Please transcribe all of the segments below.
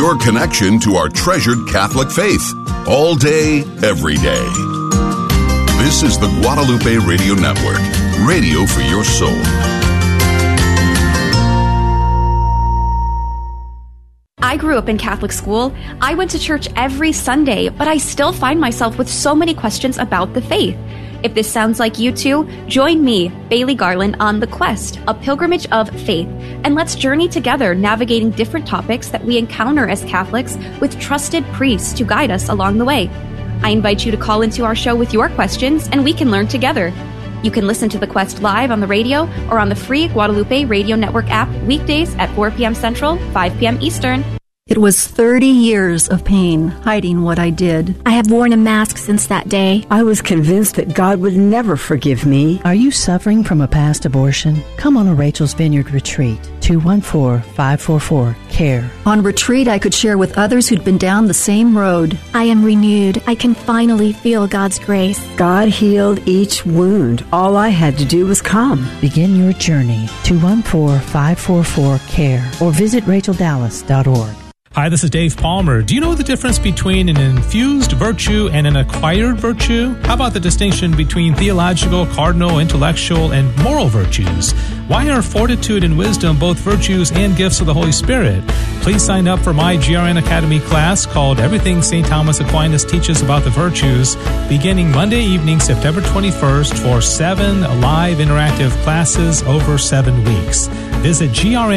your connection to our treasured Catholic faith. All day, every day. This is the Guadalupe Radio Network. Radio for your soul. I grew up in Catholic school. I went to church every Sunday, but I still find myself with so many questions about the faith. If this sounds like you too, join me, Bailey Garland, on The Quest, a pilgrimage of faith, and let's journey together navigating different topics that we encounter as Catholics with trusted priests to guide us along the way. I invite you to call into our show with your questions, and we can learn together. You can listen to The Quest live on the radio or on the free Guadalupe Radio Network app weekdays at 4 p.m. Central, 5 p.m. Eastern. It was 30 years of pain hiding what I did. I have worn a mask since that day. I was convinced that God would never forgive me. Are you suffering from a past abortion? Come on a Rachel's Vineyard retreat. 214-544-CARE. On retreat, I could share with others who'd been down the same road. I am renewed. I can finally feel God's grace. God healed each wound. All I had to do was come. Begin your journey. 214-544-CARE or visit racheldallas.org. Hi, this is Dave Palmer. Do you know the difference between an infused virtue and an acquired virtue? How about the distinction between theological, cardinal, intellectual, and moral virtues? Why are fortitude and wisdom both virtues and gifts of the Holy Spirit? Please sign up for my GRN Academy class called Everything St. Thomas Aquinas Teaches About the Virtues, beginning Monday evening, September 21st, for 7 live interactive classes over 7 weeks. Visit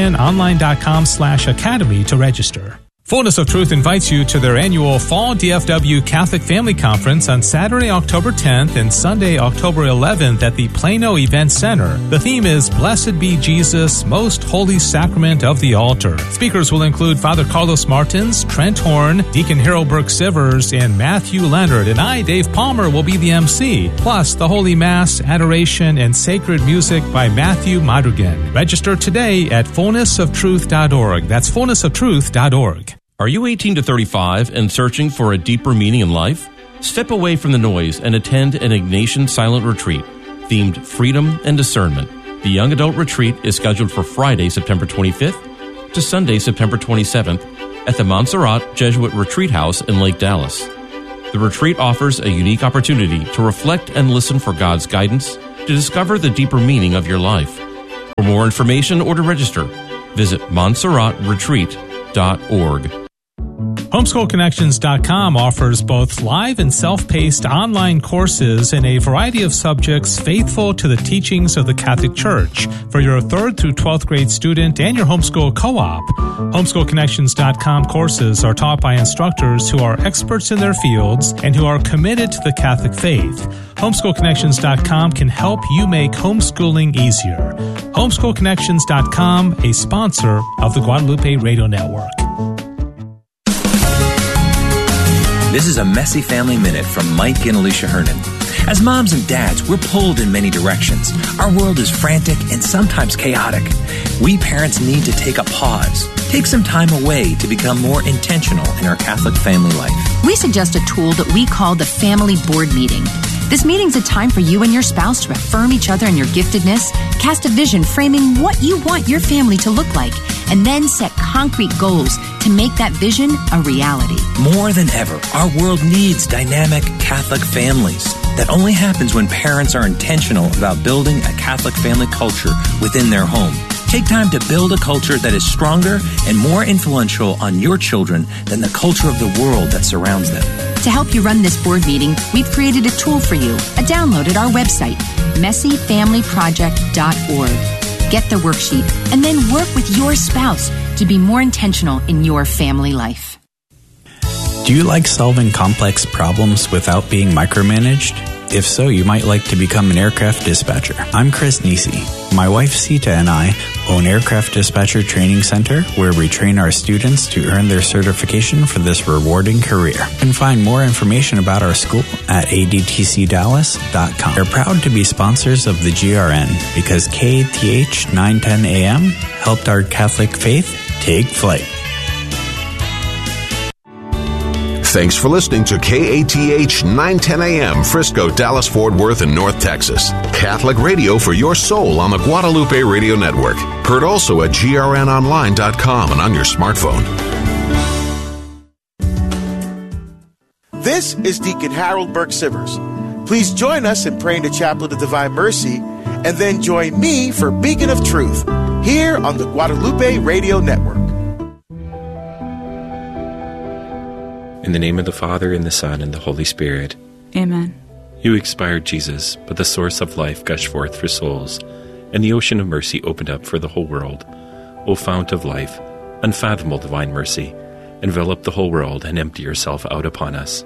grnonline.com/academy to register. Fullness of Truth invites you to their annual Fall DFW Catholic Family Conference on Saturday, October 10th and Sunday, October 11th at the Plano Event Center. The theme is Blessed be Jesus, Most Holy Sacrament of the Altar. Speakers will include Father Carlos Martins, Trent Horn, Deacon Harold Burke-Sivers, and Matthew Leonard. And I, Dave Palmer, will be the MC. Plus, the Holy Mass, Adoration, and Sacred Music by Matthew Madrigan. Register today at fullnessoftruth.org. That's fullnessoftruth.org. Are you 18 to 35 and searching for a deeper meaning in life? Step away from the noise and attend an Ignatian Silent Retreat themed Freedom and Discernment. The Young Adult Retreat is scheduled for Friday, September 25th to Sunday, September 27th at the Montserrat Jesuit Retreat House in Lake Dallas. The retreat offers a unique opportunity to reflect and listen for God's guidance to discover the deeper meaning of your life. For more information or to register, visit montserratretreat.org. HomeschoolConnections.com offers both live and self-paced online courses in a variety of subjects faithful to the teachings of the Catholic Church for your 3rd through 12th grade student and your homeschool co-op. HomeschoolConnections.com courses are taught by instructors who are experts in their fields and who are committed to the Catholic faith. HomeschoolConnections.com can help you make homeschooling easier. HomeschoolConnections.com, a sponsor of the Guadalupe Radio Network. This is a Messy Family Minute from Mike and Alicia Hernan. As moms and dads, we're pulled in many directions. Our world is frantic and sometimes chaotic. We parents need to take a pause, take some time away to become more intentional in our Catholic family life. We suggest a tool that we call the Family Board Meeting. This meeting's a time for you and your spouse to affirm each other in your giftedness, cast a vision framing what you want your family to look like, and then set concrete goals to make that vision a reality. More than ever, our world needs dynamic Catholic families. That only happens when parents are intentional about building a Catholic family culture within their home. Take time to build a culture that is stronger and more influential on your children than the culture of the world that surrounds them. To help you run this board meeting, we've created a tool for you, a download at our website, messyfamilyproject.org. Get the worksheet, and then work with your spouse to be more intentional in your family life. Do you like solving complex problems without being micromanaged? If so, you might like to become an aircraft dispatcher. I'm Chris Nisi. My wife Sita and I own Aircraft Dispatcher Training Center, where we train our students to earn their certification for this rewarding career. You can find more information about our school at adtcdallas.com. We're proud to be sponsors of the GRN because KATH 910 AM helped our Catholic faith take flight. Thanks for listening to KATH 910 AM, Frisco, Dallas, Fort Worth, and North Texas. Catholic radio for your soul on the Guadalupe Radio Network. Heard also at grnonline.com and on your smartphone. This is Deacon Harold Burke Sivers. Please join us in praying the Chaplet of Divine Mercy, and then join me for Beacon of Truth here on the Guadalupe Radio Network. In the name of the Father, and the Son, and the Holy Spirit. Amen. You expired, Jesus, but the source of life gushed forth for souls, and the ocean of mercy opened up for the whole world. O fount of life, unfathomable divine mercy, envelop the whole world and empty yourself out upon us.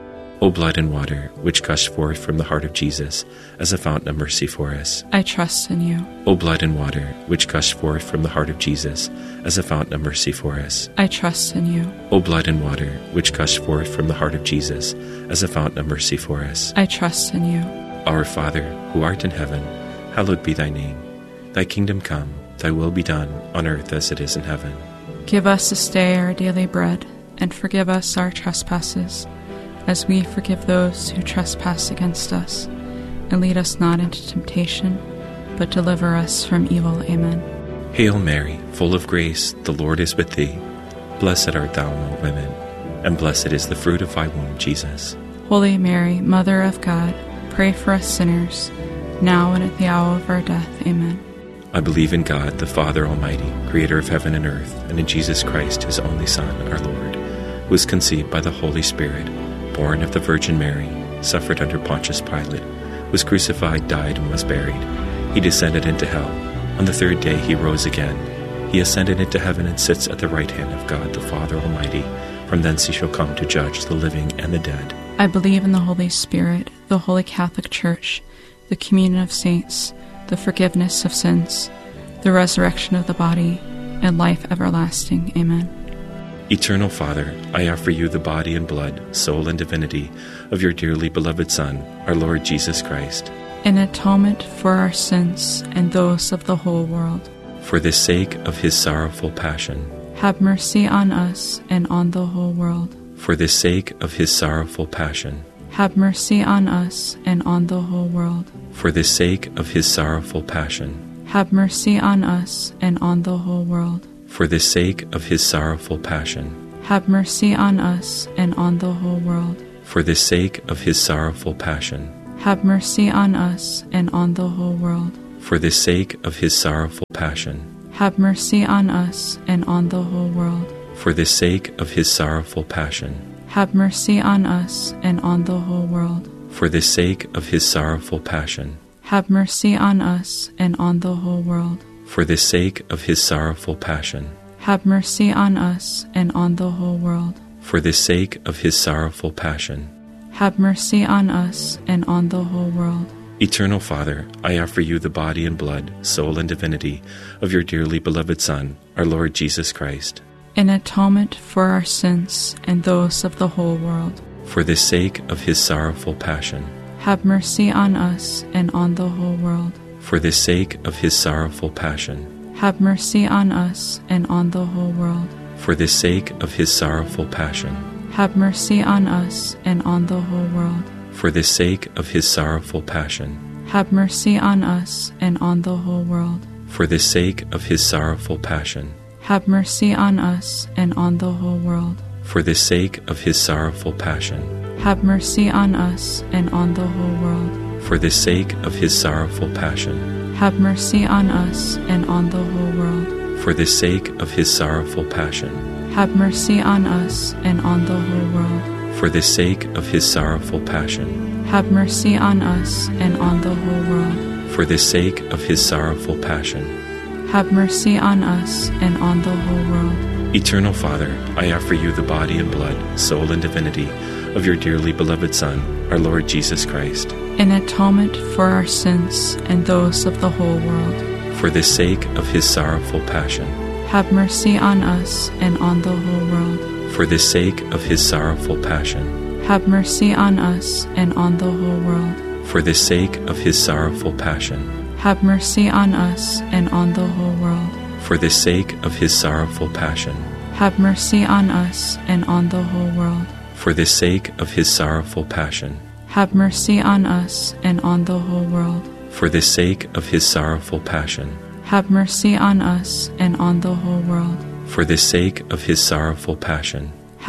O blood and water, which gushed forth from the heart of Jesus as a fountain of mercy for us. I trust in you. O blood and water, which gushed forth from the heart of Jesus as a fountain of mercy for us. I trust in you. O blood and water, which gushed forth from the heart of Jesus as a fountain of mercy for us. I trust in you. Our Father, who art in heaven, hallowed be thy name. Thy kingdom come, thy will be done, on earth as it is in heaven. Give us this day our daily bread, and forgive us our trespasses, as we forgive those who trespass against us. And lead us not into temptation, but deliver us from evil. Amen. Hail Mary, full of grace, the Lord is with thee. Blessed art thou among women, and blessed is the fruit of thy womb, Jesus. Holy Mary, Mother of God, pray for us sinners, now and at the hour of our death. Amen. I believe in God, the Father Almighty, creator of heaven and earth, and in Jesus Christ, his only Son, our Lord, who was conceived by the Holy Spirit, born of the Virgin Mary, suffered under Pontius Pilate, was crucified, died, and was buried. He descended into hell. On the third day he rose again. He ascended into heaven and sits at the right hand of God the Father Almighty. From thence he shall come to judge the living and the dead. I believe in the Holy Spirit, the Holy Catholic Church, the communion of saints, the forgiveness of sins, the resurrection of the body, and life everlasting. Amen. Eternal Father, I offer you the body and blood, soul and divinity of your dearly beloved Son, our Lord Jesus Christ, in atonement for our sins and those of the whole world. For the sake of his sorrowful passion, have mercy on us and on the whole world. For the sake of his sorrowful passion, have mercy on us and on the whole world. For the sake of his sorrowful passion, have mercy on us and on the whole world. For the sake of his sorrowful passion, have mercy on us and on the whole world. For the sake of his sorrowful passion, have mercy on us and on the whole world. For the sake of his sorrowful passion, have mercy on us and on the whole world. For the sake of his sorrowful passion, have mercy on us and on the whole world. For the sake of his sorrowful passion, have mercy on us and on the whole world. For the sake of his sorrowful passion, have mercy on us and on the whole world. For the sake of his sorrowful passion, have mercy on us and on the whole world. Eternal Father, I offer you the body and blood, soul and divinity of your dearly beloved Son, our Lord Jesus Christ, in atonement for our sins and those of the whole world. For the sake of his sorrowful passion, have mercy on us and on the whole world. For the sake of his sorrowful passion, have mercy on us and on the whole world. For the sake of his sorrowful passion, have mercy on us and on the whole world. For the sake of his sorrowful passion, have mercy on us and on the whole world. For the sake of his sorrowful passion, have mercy on us and on the whole world. For the sake of his sorrowful passion, have mercy on us and on the whole world. For the sake of his sorrowful passion, have mercy on us and on the whole world. For the sake of his sorrowful passion, have mercy on us and on the whole world. For the sake of his sorrowful passion, have mercy on us and on the whole world. For the sake of his sorrowful passion, have mercy on us and on the whole world. Eternal Father, I offer you the body and blood, soul and divinity of your dearly beloved Son, our Lord Jesus Christ, in atonement for our sins and those of the whole world. For the sake of his sorrowful passion, have mercy on us and on the whole world. For the sake of his sorrowful passion, have mercy on us and on the whole world. For the sake of his sorrowful passion, have mercy on us and on the whole world. For the sake of his sorrowful passion, have mercy on us and on the whole world. For the sake of his sorrowful passion, have mercy on us and on the whole world. For the sake of his sorrowful passion, have mercy on us and on the whole world. For the sake of his sorrowful passion,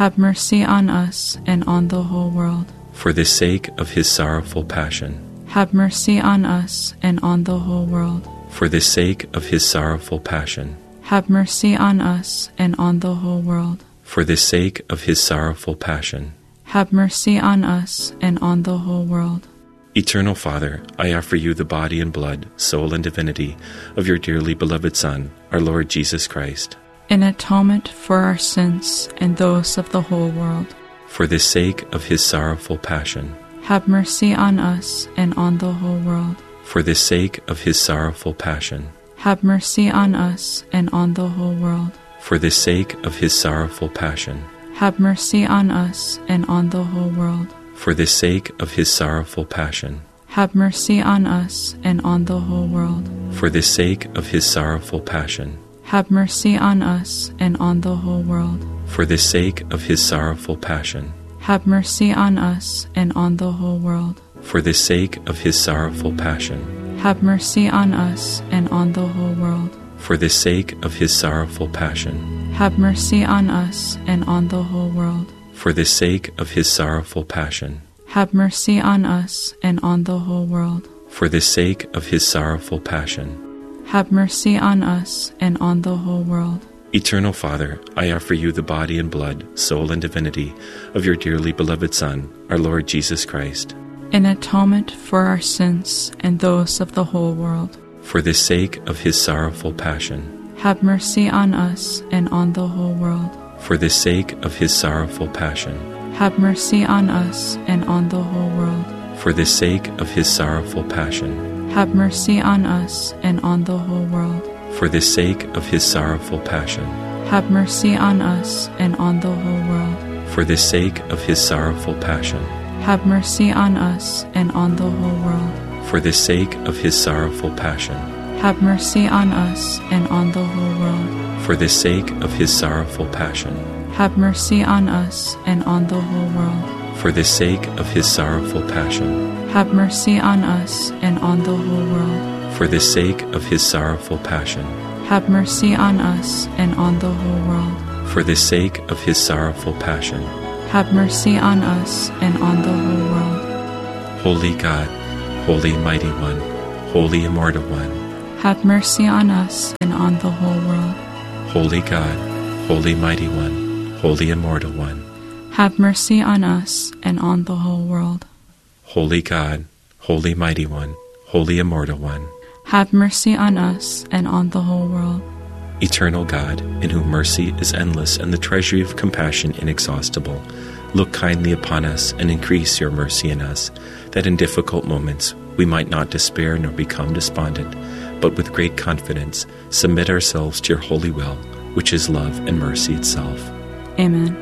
Have mercy on us and on the whole world. For the sake of his sorrowful passion. Have mercy on us and on the whole world. For the sake of his sorrowful passion. Have mercy on us and on the whole world. For the sake of his sorrowful passion. Have mercy on us and on the whole world. Eternal Father, I offer you the body and blood, soul and divinity of your dearly beloved Son, our Lord Jesus Christ. In atonement for our sins and those of the whole world. For the sake of his sorrowful passion. Have mercy on us and on the whole world. For the sake of his sorrowful passion. Have mercy on us and on the whole world. For the sake of his sorrowful passion. Have mercy on us and on the whole world. For the sake of his sorrowful passion. Have mercy on us and on the whole world. For the sake of his sorrowful passion. Have mercy on us and on the whole world. For the sake of his sorrowful passion. Have mercy on us and on the whole world. For the sake of his sorrowful passion. Have mercy on us and on the whole world. For the sake of his sorrowful passion. Have mercy on us and on the whole world. For the sake of his sorrowful passion. Have mercy on us and on the whole world. For the sake of his sorrowful passion. Have mercy on us and on the whole world. Eternal Father, I offer you the body and blood, soul and divinity of your dearly beloved Son, our Lord Jesus Christ. In atonement for our sins and those of the whole world. For the sake of his sorrowful passion. Have mercy on us and on the whole world. For the sake of his sorrowful passion. Have mercy on us and on the whole world. For the sake of his sorrowful passion. Have mercy on us and on the whole world. For the sake of his sorrowful passion. Have mercy on us and on the whole world. For the sake of his sorrowful passion. Have mercy on us and on the whole world. For the sake of his sorrowful passion. Have mercy on us and on the whole world. For the sake of his sorrowful passion. Have mercy on us and on the whole world. For the sake of his sorrowful passion. Have mercy on us and on the whole world. For the sake of his sorrowful passion. Have mercy on us and on the whole world. For the sake of his sorrowful passion. Have mercy on us and on the whole world. Holy God, Holy Mighty One, Holy Immortal One. Have mercy on us and on the whole world. Holy God, Holy Mighty One, Holy Immortal One. Have mercy on us and on the whole world. Holy God, Holy Mighty One, Holy Immortal One. Have mercy on us and on the whole world. Eternal God, in whom mercy is endless and the treasury of compassion inexhaustible, look kindly upon us and increase your mercy in us, that in difficult moments we might not despair nor become despondent, but with great confidence submit ourselves to your holy will, which is love and mercy itself. Amen.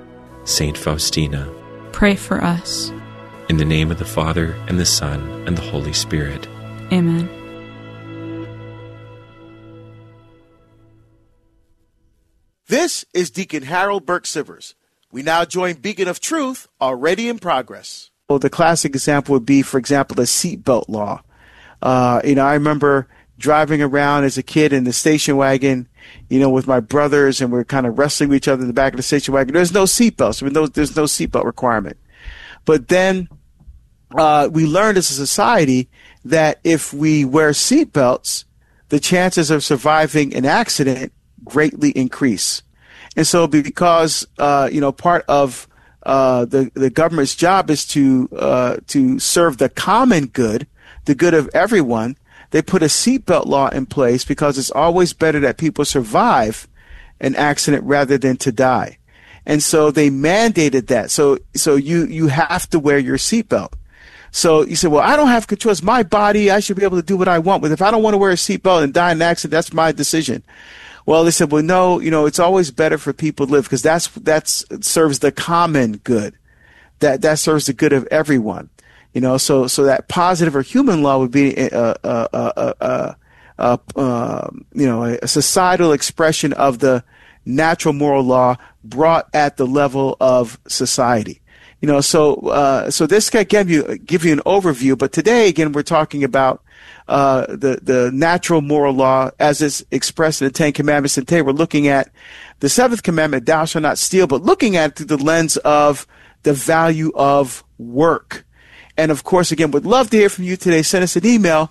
Saint Faustina, pray for us. In the name of the Father, and the Son, and the Holy Spirit. Amen. This is Deacon Harold Burke Sivers. We now join Beacon of Truth, already in progress. Well, the classic example would be, for example, the seatbelt law. I remember driving around as a kid in the station wagon, with my brothers, and we're kind of wrestling with each other in the back of the station wagon. There's no seatbelts. There's no seatbelt requirement. But then we learned as a society that if we wear seatbelts, the chances of surviving an accident greatly increase. And so because, part of the government's job is to serve the common good, the good of everyone, they put a seatbelt law in place because it's always better that people survive an accident rather than to die. And so they mandated that. So you have to wear your seatbelt. So you say, well, I don't have control. It's my body. I should be able to do what I want with it. If I don't want to wear a seatbelt and die in an accident, that's my decision. Well, they said, well, no, it's always better for people to live because that's serves the common good. That serves the good of everyone. So that positive or human law would be a societal expression of the natural moral law brought at the level of society. So this can give you an overview. But today, again, we're talking about the natural moral law as it's expressed in the Ten Commandments. And today we're looking at the seventh commandment, thou shalt not steal, but looking at it through the lens of the value of work. And of course, again, would love to hear from you today. Send us an email,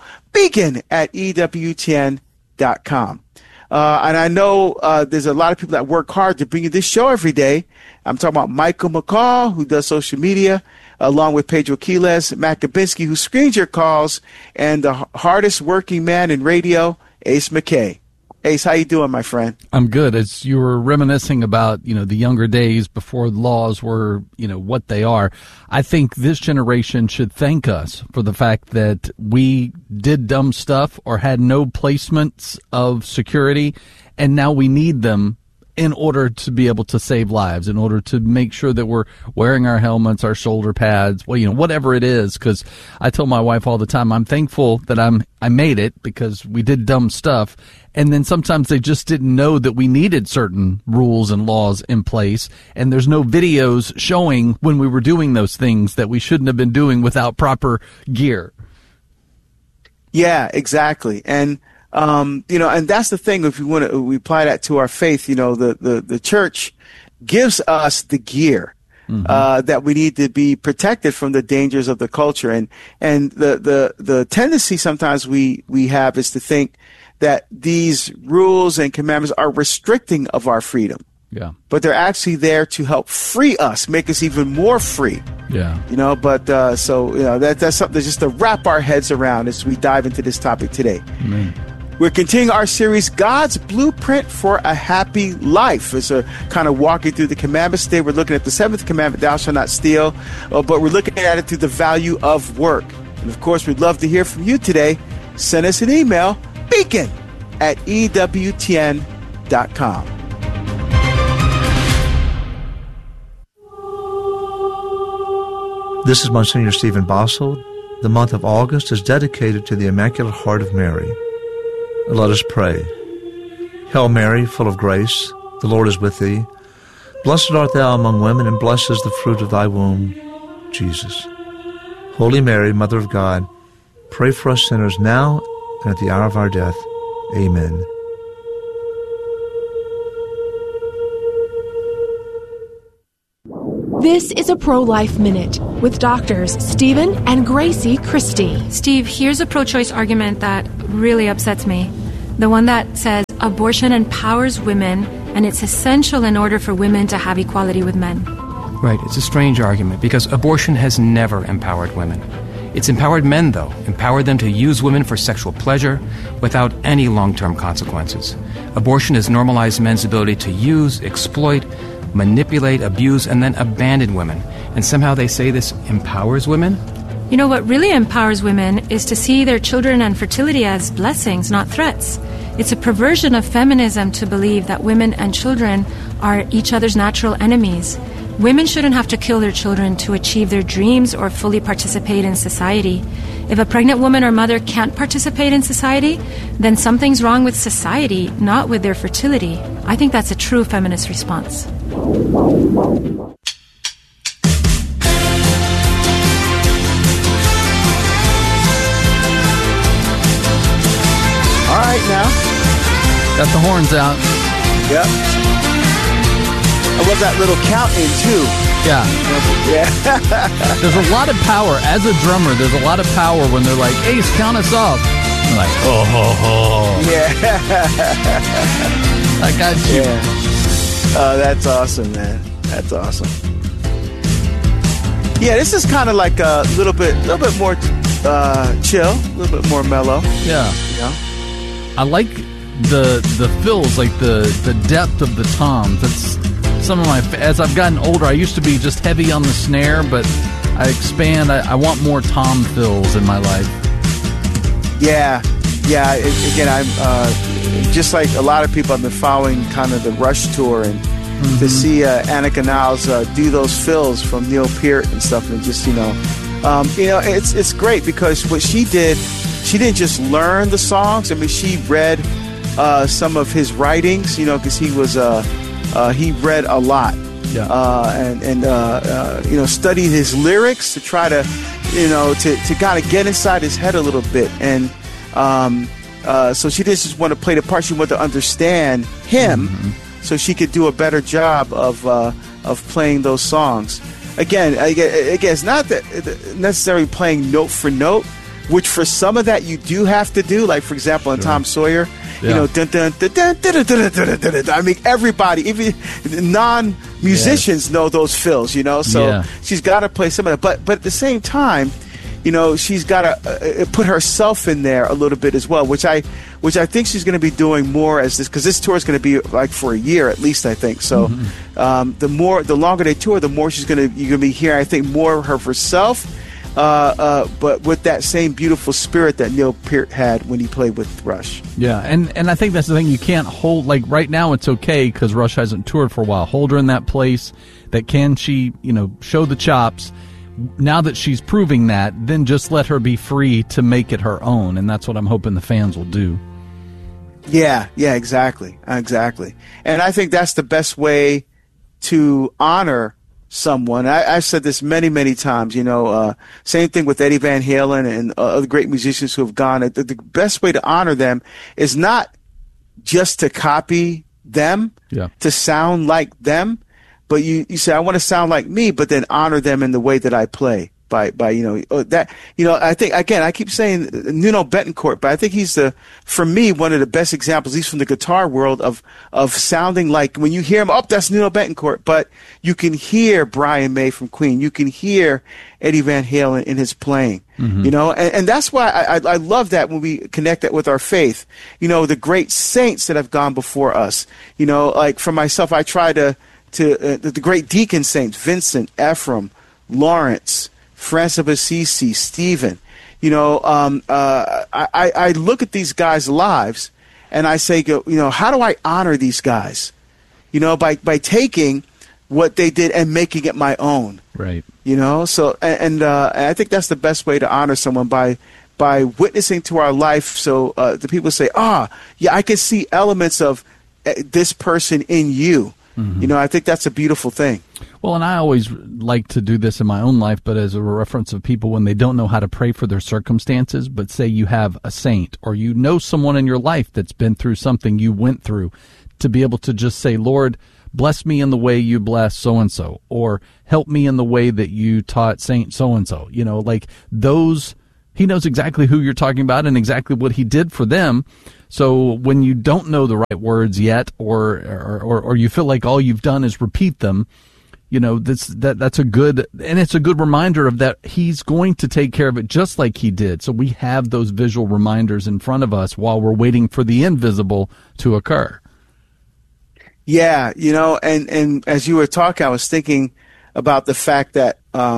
beacon@ewtn.com. And I know there's a lot of people that work hard to bring you this show every day. I'm talking about Michael McCall, who does social media, along with Pedro Quiles, Matt Gabinski, who screens your calls, and the hardest working man in radio, Ace McKay. Ace, how you doing, my friend? I'm good. As you were reminiscing about, the younger days before laws were, what they are, I think this generation should thank us for the fact that we did dumb stuff or had no placements of security, and now we need them in order to be able to save lives, in order to make sure that we're wearing our helmets, our shoulder pads, whatever it is. Because I tell my wife all the time, I'm thankful that I made it because we did dumb stuff. And then sometimes they just didn't know that we needed certain rules and laws in place. And there's no videos showing when we were doing those things that we shouldn't have been doing without proper gear. Yeah, exactly. And and that's the thing. If we apply that to our faith, the church gives us the gear that we need to be protected from the dangers of the culture. And the tendency sometimes we have is to think that these rules and commandments are restricting of our freedom. Yeah. But they're actually there to help free us, make us even more free. Yeah. That's something just to wrap our heads around as we dive into this topic today. Amen. We're continuing our series, God's Blueprint for a Happy Life. It's a kind of walking through the commandments. Today we're looking at the seventh commandment, thou shalt not steal, but we're looking at it through the value of work. And of course, we'd love to hear from you today. Send us an email, beacon@ewtn.com. This is Monsignor Stephen Bossold. The month of August is dedicated to the Immaculate Heart of Mary. Let us pray. Hail Mary, full of grace, the Lord is with thee. Blessed art thou among women, and blessed is the fruit of thy womb, Jesus. Holy Mary, Mother of God, pray for us sinners now and at the hour of our death. Amen. This is a Pro-Life Minute with doctors Stephen and Gracie Christie. Steve, here's a pro-choice argument that really upsets me. The one that says abortion empowers women and it's essential in order for women to have equality with men. Right, it's a strange argument because abortion has never empowered women. It's empowered men, though, empowered them to use women for sexual pleasure without any long-term consequences. Abortion has normalized men's ability to use, exploit, manipulate, abuse, and then abandon women. And somehow they say this empowers women? You know, what really empowers women is to see their children and fertility as blessings, not threats. It's a perversion of feminism to believe that women and children are each other's natural enemies. Women shouldn't have to kill their children to achieve their dreams or fully participate in society. If a pregnant woman or mother can't participate in society, then something's wrong with society, not with their fertility. I think that's a true feminist response. All right, now. Got the horns out. Yep. I love that little counting, too. Yeah. Yeah. There's a lot of power. As a drummer, there's a lot of power when they're like, Ace, count us off. I'm like, oh, ho, ho. Yeah. I got you. Yeah. Oh, that's awesome, man. That's awesome. Yeah, this is kind of like a little bit more chill, a little bit more mellow. Yeah. You know? I like the fills, like the depth of the toms. That's some of my, as I've gotten older, I used to be just heavy on the snare, but I expand. I want more tom fills in my life. Yeah. Again, I'm just like a lot of people. I've been following kind of the Rush tour, and to see Annika Niles do those fills from Neil Peart and stuff, and just it's great because what she did, she didn't just learn the songs. I mean, she read some of his writings, because he read a lot, and studied his lyrics to try to, to kind of get inside his head a little bit. And so she didn't just want to play the part; she wanted to understand him, so she could do a better job of playing those songs. Again, it's not that necessarily playing note for note, which for some of that you do have to do. Like, for example, in Tom Sawyer, dun, dun, dun, dun, dun, dun, dun, dun, dun, dun. I mean, everybody, even non-musicians know those fills, so she's got to play some of that. But at the same time, she's got to put herself in there a little bit as well, which I think she's going to be doing more as this, because this tour is going to be like for a year at least, I think. So the longer they tour, the more you're going to be hearing, I think, more of herself, but with that same beautiful spirit that Neil Peart had when he played with Rush. Yeah, and I think that's the thing. You can't hold, like right now it's okay because Rush hasn't toured for a while. Hold her in that place that she show the chops. Now that she's proving that, then just let her be free to make it her own, and that's what I'm hoping the fans will do. Yeah, exactly. And I think that's the best way to honor someone. I've said this many, many times, same thing with Eddie Van Halen and other great musicians who have gone. The best way to honor them is not just to copy them, to sound like them, but you say, I want to sound like me, but then honor them in the way that I play. I think, again, I keep saying Nuno Bettencourt, but I think he's for me, one of the best examples, at least from the guitar world, of sounding like, when you hear him, that's Nuno Bettencourt, but you can hear Brian May from Queen. You can hear Eddie Van Halen in his playing, and that's why I love that when we connect that with our faith, the great saints that have gone before us, like for myself, I try to the great deacon saints, Vincent, Ephraim, Lawrence, Francis of Assisi, Stephen. I look at these guys' lives and I say, how do I honor these guys? By taking what they did and making it my own. Right. So and I think that's the best way to honor someone, by witnessing to our life, so the people say, I can see elements of this person in you. I think that's a beautiful thing. Well, and I always like to do this in my own life, but as a reference of people when they don't know how to pray for their circumstances, but say you have a saint or someone in your life that's been through something you went through, to be able to just say, Lord, bless me in the way you bless so-and-so, or help me in the way that you taught Saint so-and-so. Like those, he knows exactly who you're talking about and exactly what he did for them. So when you don't know the right words yet, or you feel like all you've done is repeat them, that's a good, and it's a good reminder of that he's going to take care of it just like he did. So we have those visual reminders in front of us while we're waiting for the invisible to occur. Yeah, and as you were talking, I was thinking about the fact that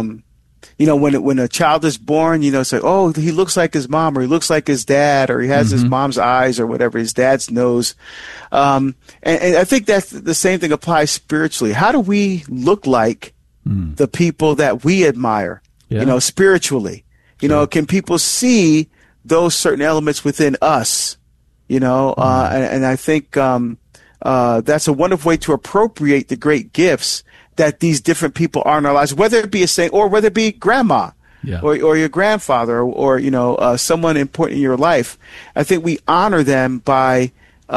when a child is born, it's like, oh, he looks like his mom, or he looks like his dad, or he has his mom's eyes, or whatever, his dad's nose. And I think that's the same thing applies spiritually. How do we look like the people that we admire, spiritually? Sure. Can people see those certain elements within us? And I think that's a wonderful way to appropriate the great gifts that these different people are in our lives, whether it be a saint or whether it be grandma or your grandfather or someone important in your life. I think we honor them by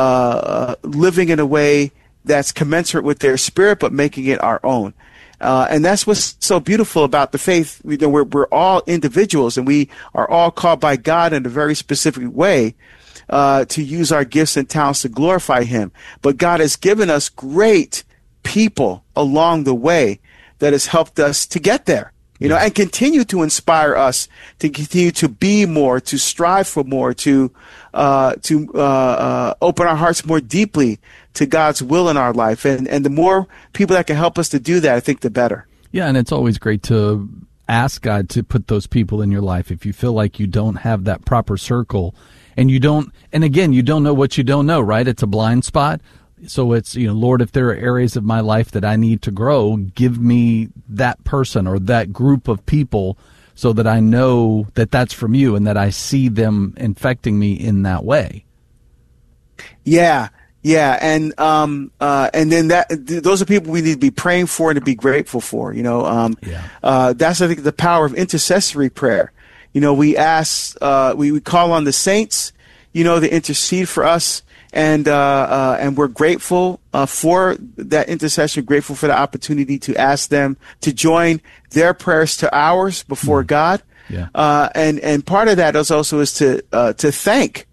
living in a way that's commensurate with their spirit, but making it our own. And that's what's so beautiful about the faith. We're all individuals, and we are all called by God in a very specific way to use our gifts and talents to glorify Him. But God has given us great people along the way that has helped us to get there, and continue to inspire us to continue to be more, to strive for more, to open our hearts more deeply to God's will in our life. And the more people that can help us to do that, I think the better. Yeah, and it's always great to ask God to put those people in your life. If you feel like you don't have that proper circle, and you don't know what you don't know, right? It's a blind spot. So it's, Lord, if there are areas of my life that I need to grow, give me that person or that group of people so that I know that that's from you and that I see them infecting me in that way. Yeah. Yeah, and then those are people we need to be praying for and to be grateful for. That's, I think, the power of intercessory prayer. We ask, we call on the saints, to intercede for us, and we're grateful for that intercession. Grateful for the opportunity to ask them to join their prayers to ours before God. Yeah. And part of that is to thank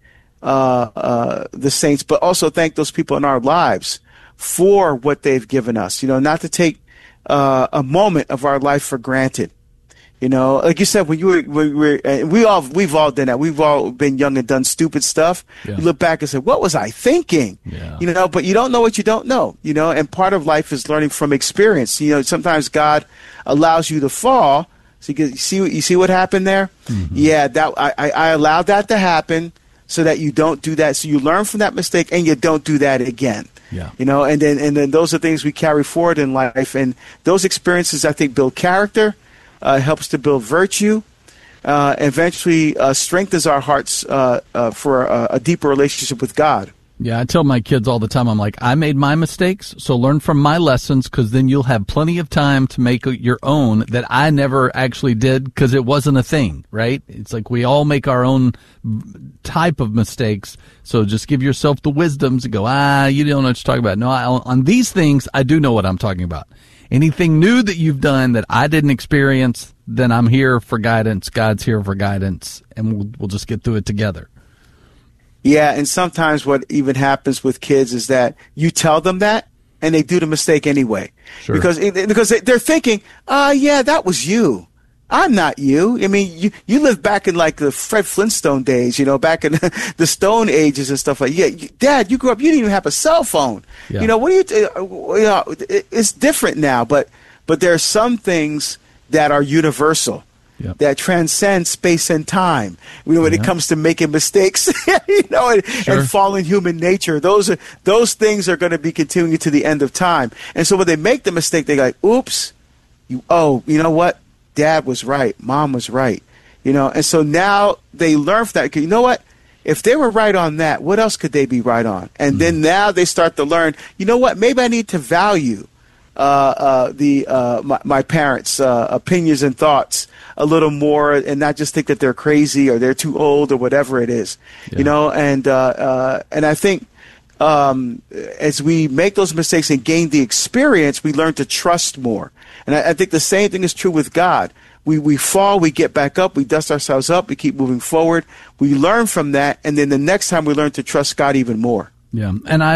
the saints, but also thank those people in our lives for what they've given us. Not to take a moment of our life for granted. Like you said, we've all done that. We've all been young and done stupid stuff. Yeah. You look back and say, "What was I thinking?" Yeah. But you don't know what you don't know. And part of life is learning from experience. Sometimes God allows you to fall. So you see what happened there? Mm-hmm. Yeah, that I allowed that to happen so that you don't do that. So you learn from that mistake and you don't do that again. Yeah. And then those are things we carry forward in life, and those experiences, I think, build character. Helps to build virtue, eventually strengthens our hearts for a deeper relationship with God. Yeah, I tell my kids all the time, I'm like, I made my mistakes, so learn from my lessons, because then you'll have plenty of time to make your own that I never actually did because it wasn't a thing, right? It's like we all make our own type of mistakes, so just give yourself the wisdom to go, you don't know what you're talking about. No, on these things, I do know what I'm talking about. Anything new that you've done that I didn't experience, then I'm here for guidance. God's here for guidance, and we'll just get through it together. Yeah, and sometimes what even happens with kids is that you tell them that, and they do the mistake anyway. Sure. Because they're thinking, yeah, that was you. I'm not you. I mean, you live back in like the Fred Flintstone days, back in the Stone Ages and stuff like that. Yeah, Dad, you grew up, you didn't even have a cell phone. Yeah. What do it's different now, but there are some things that are universal. Yep. That transcend space and time. When it comes to making mistakes, and fallen human nature, those things are going to be continuing to the end of time. And so when they make the mistake, they go like, "Oops, you know what? Dad was right. Mom was right." And so now they learn from that. You know what? If they were right on that, what else could they be right on? And then now they start to learn, you know what? Maybe I need to value my parents' opinions and thoughts a little more, and not just think that they're crazy or they're too old or whatever it is. Yeah. And I think as we make those mistakes and gain the experience, we learn to trust more. And I think the same thing is true with God. We fall, we get back up, we dust ourselves up, we keep moving forward. We learn from that, and then the next time we learn to trust God even more. Yeah, and